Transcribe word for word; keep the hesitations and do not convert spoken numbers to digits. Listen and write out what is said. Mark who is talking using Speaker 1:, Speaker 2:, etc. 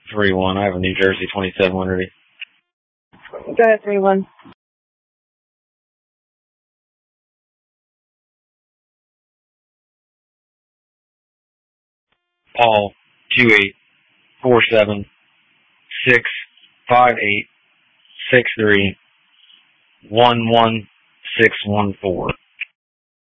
Speaker 1: three one. I have a New Jersey twenty-seven one ready.
Speaker 2: Go ahead, three one.
Speaker 1: Paul, two eight four seven six five eight six three one one six one four.